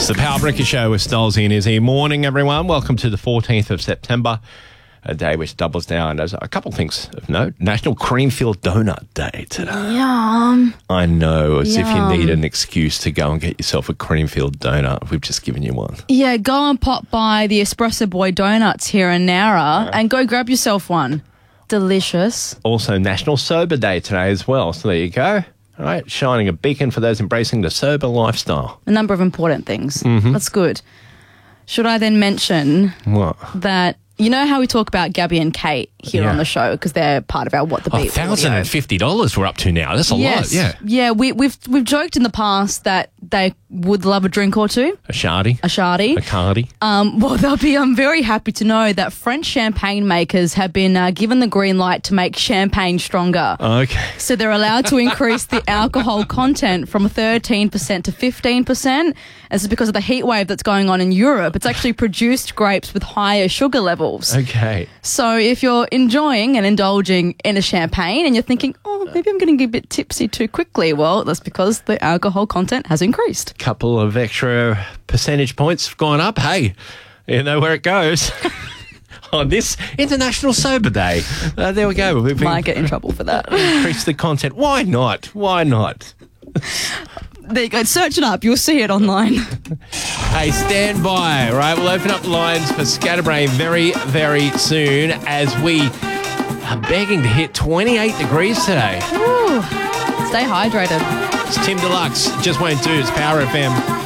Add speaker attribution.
Speaker 1: The Power Breaker Show with Stolzy and Izzy. Morning, everyone. Welcome to the 14th of September, a day which doubles down as a couple of things of note. National Creamfield Donut Day today.
Speaker 2: Yum.
Speaker 1: I know, as if you
Speaker 2: Yum.
Speaker 1: need an excuse to go and get yourself a Creamfield donut. We've just given you one.
Speaker 2: Yeah, go and pop by the Espresso Boy Donuts here in Nowra and go grab yourself one. Delicious.
Speaker 1: Also, National Sober Day today as well. So there you go. All right, shining a beacon for those embracing the sober lifestyle.
Speaker 2: A number of important things.
Speaker 1: Mm-hmm.
Speaker 2: That's good. Should I then mention
Speaker 1: What?
Speaker 2: that, you know how we talk about Gabby and Kate here
Speaker 1: Yeah.
Speaker 2: on the show because they're part of our What the Beat audio?
Speaker 1: $1,050 we're up to now. That's a lot, yeah.
Speaker 2: Yeah, we've joked in the past that they would love a drink or two,
Speaker 1: A shardy.
Speaker 2: a shardy.
Speaker 1: A cardi.
Speaker 2: Well, they'll be very happy to know that French champagne makers have been given the green light to make champagne stronger.
Speaker 1: Okay.
Speaker 2: So they're allowed to increase the alcohol content from 13% to 15%. This is because of the heat wave that's going on in Europe. It's actually produced grapes with higher sugar levels.
Speaker 1: Okay.
Speaker 2: So if you're enjoying and indulging in a champagne and you're thinking, oh, maybe I'm getting a bit tipsy too quickly, well, that's because the alcohol content has increased.
Speaker 1: Couple of extra percentage points have gone up. Hey, you know where it goes. On this International Sober Day. There we go. We've
Speaker 2: Might get in trouble for that.
Speaker 1: increased the content. Why not? Why not?
Speaker 2: There you go. Search it up. You'll see it online.
Speaker 1: Hey, stand by, right? We'll open up the lines for Scatterbrain very, very soon as we are begging to hit 28 degrees today.
Speaker 2: Ooh, stay hydrated.
Speaker 1: It's Tim Deluxe. Just won't do. It's Power FM.